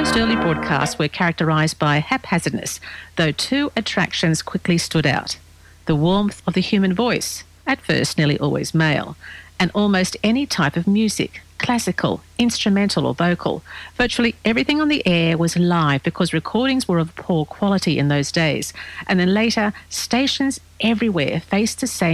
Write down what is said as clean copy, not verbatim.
most early broadcasts were characterised by haphazardness, though two attractions quickly stood out. The warmth of the human voice, at first nearly always male, and almost any type of music, classical, instrumental or vocal. Virtually everything on the air was live because recordings were of poor quality in those days. And then later, stations everywhere faced the same